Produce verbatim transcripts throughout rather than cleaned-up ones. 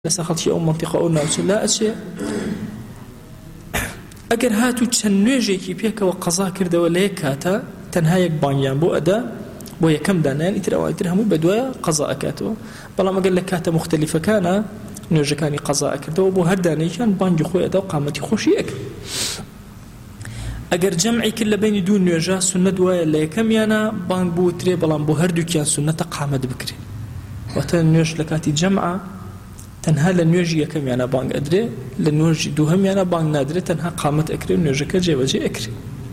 لسخلتي أو منطقة أو ناس لا أشياء أجر هاتو تشنوجي كي بيك وقضاء كرده ولا يكاتا تنهايك بانيان بو أدا بو يكم دانان يتر أو يترهمو بدوية قضاء كاتو بلا ما قال لك كاتا مختلفة كان نوجي كاني قضاء كرده وبو هرداني كان بانجي خوي أدا وقامتي خوشيك أجر جمعي كل بين دون نوجا سنة دوايا لا يكم يانا بان بو تري بلا بو هردو كان سنة قامت بكري وتنوج لكاتي جمعة تنها لنوجي كم يعني بانج أدري لنوجي دوهم يعني بانج نادري تنها قامت أكري ونوجي كجي وجي أكري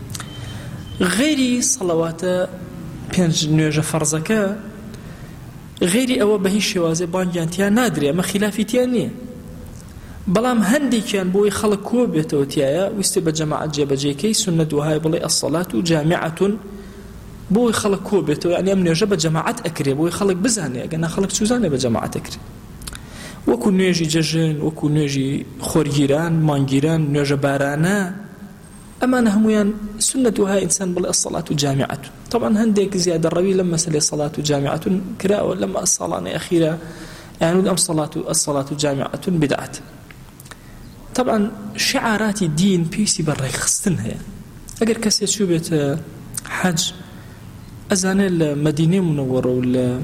غيري صلوات بينج نوجي فرزك غيري أو بهي شوازي بانج يانتيا نادري أما خلافي تيانية بلام هندي كان بوي خلق كوبيته وتيايا ويستبى جماعة جيبا جيكي سنة وهاي بلي الصلاة جامعة بوي خلق كوبيته يعني أمن يجب جماعة أكري بوي خلق بزاني قلنا خلق سوزاني بجماعة أكري وكو نوێژی جەژن وەکو نوێژی خۆرگیران مانگیران نوێژە بارانە ئەمانە هەمویان سنة وهاي إنسان بڵێ الصلاة جامعة طبعا هەندێک زیادە ڕەوی لەم مەسەلەی صلاة جامعة کراوە لەم ساڵانەی ئەخیرە يعني أم صلاة الصلاة جامعة بدعة طبعا شعارات الدين بيسي برای خستن هەیە ئەگەر کەسێ چوو بێت حەج ئەزانێ لە مەدینەی منەوەڕە و لە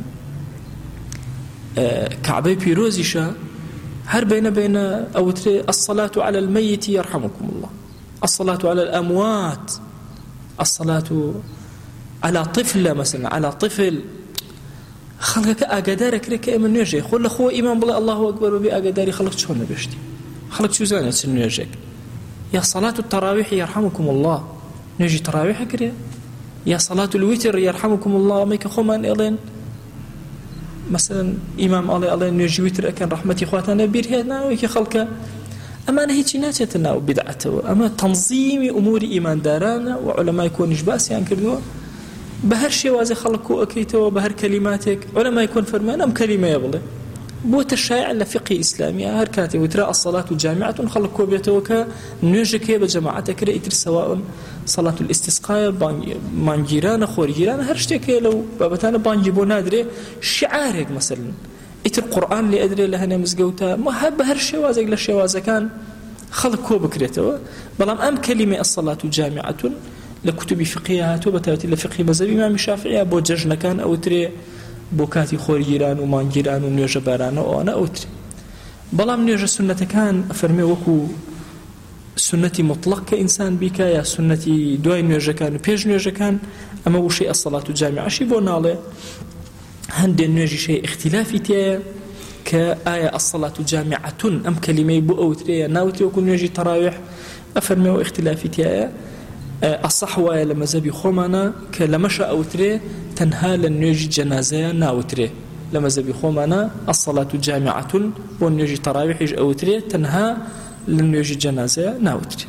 كعبي بيروزيشا هر بين بين أوتري الصلاة على الميت يرحمكم الله الصلاة على الأموات الصلاة على طفل مثلا على طفل خلقك أقدارك لك إمن نيجي خل أخوه إمام بالله الله أكبر وبي أقداري خلق شو نبشتي خلق شو زانة سنيجيك يا صلاة التراويح يرحمكم الله نيجي تراويح كريه يا صلاة الوتر يرحمكم الله ميك خمان إلين مثلا إمام الله الله نجي وتر أكن رحمتي خواتنا بير هنا ويك خلقه أما أنا هيك ناتنا وبدعته أما تنظيم أمور إيمان دارانا وعلماء يكون إجباس يعني كردوا بهر شيء وازي خلقه أكيته وبهر كلماتك علماء يكون فرمان أم كلمة يبله بوت الشائع لفقه إسلامي هر كاتب وترى الصلاة جامعة خلقه بيتوكا نجك بجماعتك رأيت سواء صلاة الاستسقاء بانجيران خورجيران هر شتى لو بابتانا بانجيبو نادري شعارك مثلا اتر القرآن اللي أدري لهنا مزجوتا ما هب هر شوازك للشواز كان خلقه بكريته بلام أم كلمة الصلاة جامعة لكتب فقهها توبتات لفقه مذهب الإمام الشافعي أبو ججنا كان أو تري بوكاتي خورجيران ومانجيران ونيوجا باران وأنا أوتري بلام نيوجا سنة كان أفرمي وكو سنتي مطلق كإنسان بك يا سنتي دوای نوێژە كان وبيج نوێژە كان أما وشي الصلاة جامعة شي بونالي هندي نوێژی شيء اختلافي تيا كآية الصلاة جامعة أم كلمة بو أوتري ناوتي وكو نوێژی تراويح أفرمي واختلافي تيا الصحوة لمذهبي خومانا كلمشا أوتري تنها لنوێژی جنازة ناوتري لمذهبي خومانا الصلاة جامعة ونوێژی تراويح أوتري تنها لنوێژی جنازة ناوتري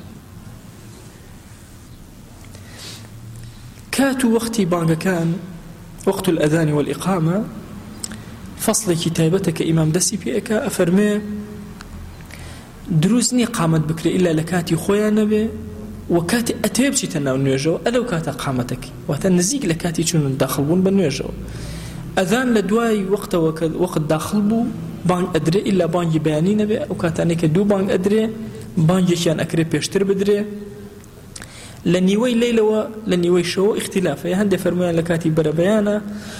كاتو وقتي بانغ كان وقت الأذان والإقامة فصل كتابتك إمام دسي بيك أفرمي دروزني قامت بكري إلا لكاتي خويا نبي وكاتي أتيبشي تناو نوێژەوە ألو كاتا قامتك وتنزيق لكاتي چون داخل بون بنوێژەوە أذان لدواي وقت وقت داخل بو بانگ أدري إلا بانگ بياني نبي أو كاتانيك دو بانگ أدري بانگ كان أكري بيشتر بدري لنيوي ليلة لنيوي شو اختلافه هندي فرميان لكاتي برا بيانا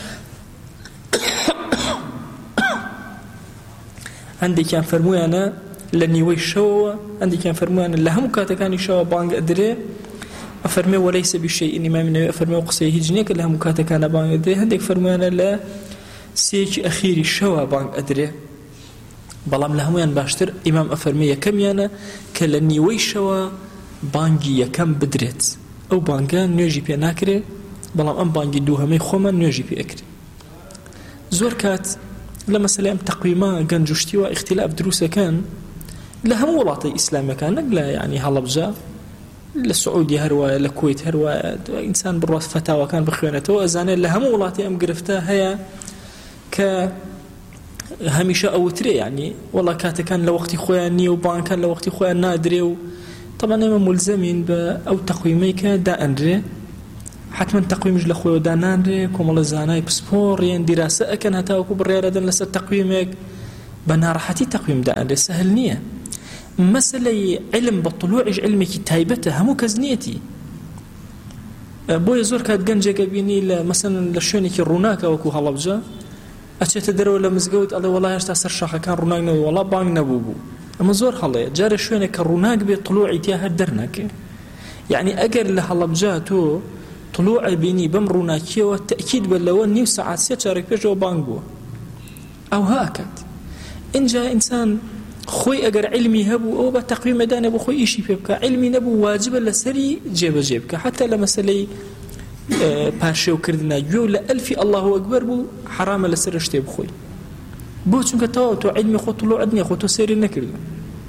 هندي كان فرميانا لنيوي شو هندي كان فرميانا لهم كاتكاني شو بانگ أدري أفرمي وليس بشيء إمام النبي أفرمي وقصي هجنيك لهم كاتكانا بانگ أدري هندي فرميانا لا سيك أخيري شوا بانگ أدري بلام لهميان باشتر إمام أفرمي يكم يانا كلني ويشوا بانجي يكم بدريت أو بانجان نيجي بي ناكري بلام أم بانجي دوهمي خوما نيجي بي أكري زور كات لما سلام تقويما كان جوشتيوا اختلاف دروسة كان لهم ولاطي إسلامي كان نقلا يعني هلبجا للسعودية هروا لكويت هروا إنسان بالراس فتاوى كان بخيانته أزاني لهم ولاطي أم قرفتها هي ك هميشه أوتري يعني والله كاتا كان لوقتي خواني وبان كان لوقتي خوان نادري طبعا أنا ملزمين أو تقويميك دا أندري حتما تقويمش لخوي دا ناندري كوم الله زاناي بسبور يعني دراسة أكن هتاوكو بالرياضة لسا تقويمك بنارحتي تقويم دان سهل نية مسألة علم بالطلوع علمك تايبته همو كزنيتي بۆیە زۆر کات گەنجێکە بینی لە مەسەن لە شوێنێکی ڕووناکە وەکو هەڵەبجە ئەچێتە دەرەوە لە مزگەوت ئەڵێ وەڵای هێشتا سەر شاخەکان ڕووناک نەبوو وەڵا بانگ نەبوو بوو ئەمە زۆر هەڵەیە جارە شوێنێک کە ڕووناک بێت طلوعی تیا هەر دەرناکێ یعنی ئەگەر لە هەڵەبجە تۆ طلوع بینی بەم ڕووناکیەوە تەئکید بە لەوە نیو سەعات سێ چارێک پێشەوە بانگ بووە ئەو هاکات اینجا ئینسان خۆی ئەگەر علمی هەبوو ئەو بە تەقویمەدانێ بۆ خۆی ئیشی پێ بکە علمی نەبوو واجبە لەسەری جێبەجێ بکە حتا لە مەسەلەی پاشێوکردنە گوێ و لە ئەلفی الله ئەکبەر بوو حرامە لەسەر شتێ بخۆی بۆ چونکە تەواو تۆ علمی خۆ طلوعت نییە خۆ تۆ سێری نەکردو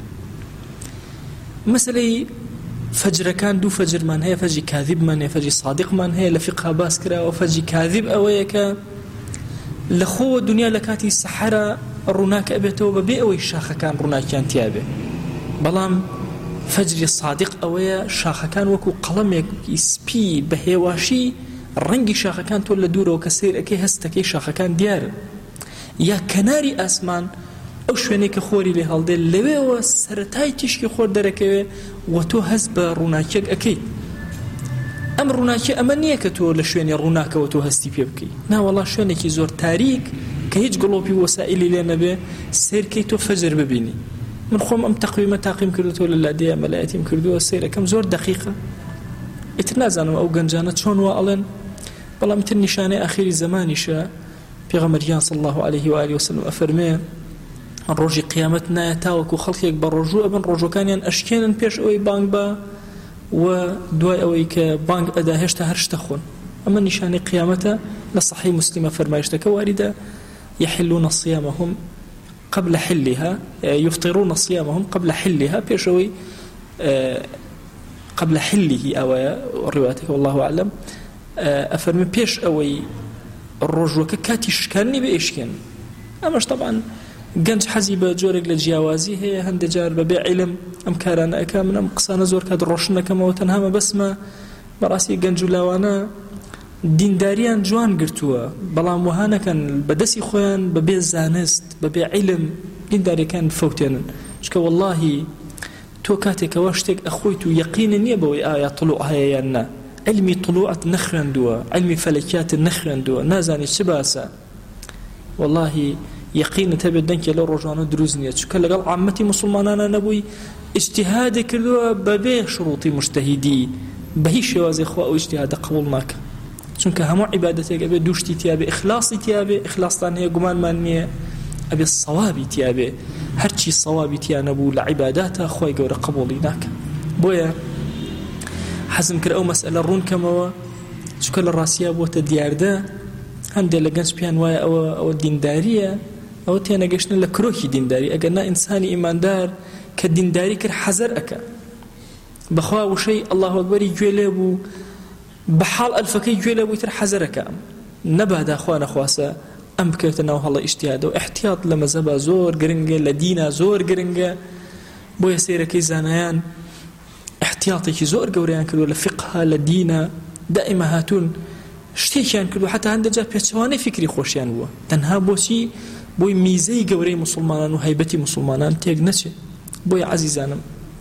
مەسەلەی فەجرەکان دوو فەجرمان هەیە فەجی کاذبمان هەیە فەجی صادقمان هەیە لە فقها باس کراوە فەجی کاذب ئەوەیە کە لە خۆوە دنیا لە کاتی سەحەرە ڕووناک ئەبێتەوە بەبێ ئەوەی شاخەکان ڕووناکیان تیابێ بەڵام فەجری صادق ئەوەیە شاخەکان وەکو قەڵەمێکی سپی بە هێواشی ڕەنگی شاخەکان تۆ لە دوورەوە کە سەیرەکەی هەستەکەی شاخەکان دیارن یا کەناری ئاسمان ئەو شوێنەی کە خۆری لێ هەڵدێت لەوێەوە سەرەتای تیشکی خۆر دەرەکەوێ و تۆ هەست بە ڕووناکیەک ئەەکەیت ئەم ڕووناکی ئەمە نییە کە تۆ لە شوێنی ڕووناکەوە تۆ هەستی پێ بکەی ناوەڵا شوێنێکی زۆر تاریک کە هیچ گڵۆپی وەسائلی لێ نەبێ سیرکەی تۆ فەجر ببینی من خۆم ئەم تەقویمە تاقیم کردوتەوە لە لادەیە مەلایەتیم کردووە سیرەکەم زۆر دقیقە ئیتر نازانم ئەو گەنجانە چۆن وا ئەڵێن بەڵام تر نیشانەی ئاخری زمانیشە پێغەمبەریان صلی الله عليه و آله وسلم ئەفەرمێ ڕۆژی قیامەت نایە تاوەکو خەڵکێک بە ڕۆژوو ئەبن ڕۆژەکانیان ئەشکێنن پێش ئەوەی بانگ بە و دوای ئەوەی کە بانگ ئەدا هێشتا هەر شتە خۆن ئەمە نیشانەی قیامەتە لە صحیح مسلمە فەرمایشتەکە واریدە يحلون صيامهم قبل حلها يفطرون صيامهم قبل حلها بيشوي قبل حله أو روايته والله أعلم أفرمي بيش أوي الرجوك كاتيش كاني بإيش كان أماش طبعا جنج حزيبة جورك للجياوازي هي هندجار ببيع علم أم كارانا أكامنا أم قصانا زور كاد روشنا كما وتنهام بس ما براسي جنج لاوانا دینداریان جوان گرتووە بەڵام وهانەکەن بەدەستی خۆیان بەبێ زانست بەبێ علم دینداریەکان فەوتێنن چکە واللهی تۆ کاتێکەوە شتێک ئەخۆیت و یەقینە نییە بەوەی ئایا طلوع هەیە یان نا علمی طلوعت نەخوێندووە علمی فەلەکیات نەخوێندووە نازانی چ باسە واللهی یەقینت هەبێت دەنگێ لەو ڕۆژانە دروست نییە چکە لەگەڵ عامەتی موسڵمانانە نەبووی ئیجتیهادی کردووە بەبێ شروطی مجتەهیدی بە هیچ شێوازێ خوا ئەو ئیجتیهادە قبوڵ ناکە چونکە هەموو عیبادەتێک ئەبێ دووشتی تیابێ ئیخلاصی تیابێ ئیخلاصتان هەیە گومانمان نییە ئەبێ سەوابی تیابێ هەرچی سەوابی تیا نەبوو لە عیباداتە خۆی گەورە قبوڵی ناکە بۆیە حەزم کرد ئەو مەسئلە ڕوونکەمەوە چونکە لە ڕاستیە بۆتە دیاردە هەندێک لە گەنج پیان وایە ئەوە ئەوە دینداریە ئەوە تێنەگەشتن لە کرۆکی دینداری ئەگەر نا ئینسانی ئیماندار کە دینداری کرد حەزەر ئەکە بەخوا وشەی الله ئەکبەری گوێ لێ بوو بحال ألفكي جويلة ويتر حزرك نبادا أخوانا خواسا أم بكرتنا وهلا اجتهاد واحتياط لمذهب زور قرنجة لدينا زور قرنجة بو يسيركي زانيان احتياطي زور قوريان كدو لفقها لدينا دائما هاتون شتيكيان كدو حتى عند جاب بيتواني فكري خوشيان بو تنها بوشي بو ميزي قوري مسلمانان وهيبتي مسلمانان تيق نشي بو عزيزانم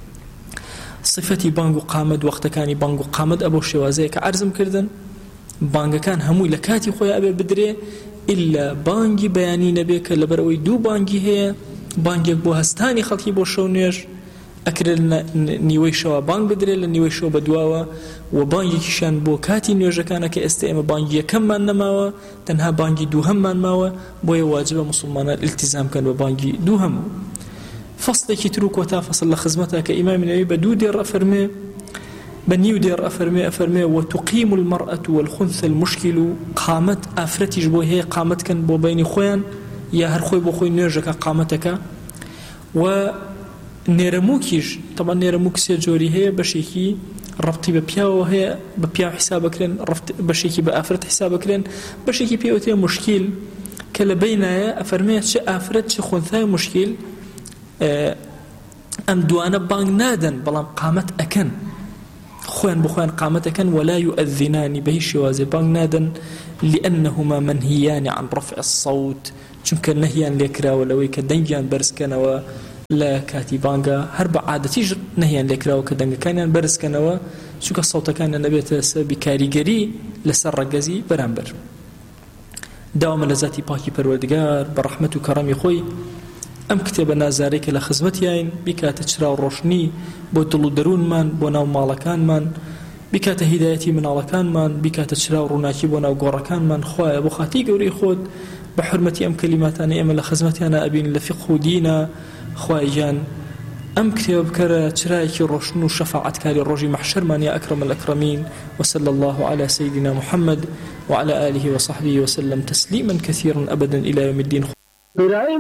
صفەتی بانگ و قامت وەختەکانی بانگ و قامت ئەبۆ شێوازەیە کە عەرزم کردن بانگەکان هەمووی لە کاتی خۆی ئەبێ بدرێ ئللا بانگی بەیانی نەبێ کە لەبەرەوەی دوو بانگی هەیە بانگێک بۆ هەستانی خەڵکی بۆ شەو نوێژ ئەکرێت نیوەی شەوە بانگ بدرێت لە نیوەی شەو بەدواوە و بانگێکیشان بۆ کاتی نوێژەکانە کە ئێستا ئێمە بانگی یەکەممان نەماوە تەنها بانگی دووهەممان ماوە بۆیە واجبە موسڵمانان التزام بکەن بە بانگی دووهەم فصلێکی تروک وتا فصل لە خزمەتە کە ئیمام نەووی بە دوو دێڕ ئەفەرمێ بە نیو دێڕ ئەفەرمێ ئەفەرمێ وتقيم المرأة والخنث المشكل قامت ئافرەتیش بۆ هەیە قامەتکەن بۆ بینی خۆیان یا هەر خۆی بۆ خۆی نوێژەکە قامەتەکە و نێرەمووکیش طبعا نێرەمووک سێ جۆری هەیە بەشێکی ڕبتی بە پیاوە هەیە بە پیاو حیسابەکرێن بەشێکی بە ئافرەت حیسابەکرێن بەشێکی پێوتێ مشکیل کە لە بینایە ئەفەرمێ چه ئافرەت چه خونثای مشکیل ئەم دوانە بانگ نادەن بەڵام قامەت ئەکەن خوان بخوان قامتكن ولا يؤذنان به الشواذ بانادن لأنهما منهيان عن رفع الصوت چونك نهيان لكرا ولوي كدنجان برسكنوا لا كاتبانغا هرب عادتي نهيان لكرا وكدنج كانان برسكنوا چونك الصوت كان النبي بكاريغري لسر رجزي برامبر داوم لذاتي باكي پروردگار برحمة وكرم خوي ام كتاب نازاريك لخزمتيين بكات تشرا روشني بو دلو درون من بو ناو مالكان من بكات هدايتي من علكان من بكات تشرا روناكي بو ناو غوركان من خويا ابو خاتي غوري خود بحرمتي ام كلماتاني ام لخزمتي انا ابين لفقه دينا خويا جان ام كتاب كرا تشرايكي روشن وشفاعت كاري روجي محشر من يا اكرم الاكرمين وصلى الله على سيدنا محمد وعلى اله وصحبه وسلم تسليما كثيرا ابدا الى يوم الدين.